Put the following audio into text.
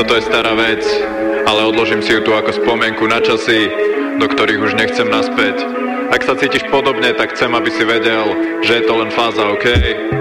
Toto je stará vec, ale odložím si ju tu ako spomienku na časy, do ktorých už nechcem naspäť. Ak sa cítiš podobne, tak chcem, aby si vedel, že je to len fáza, OK?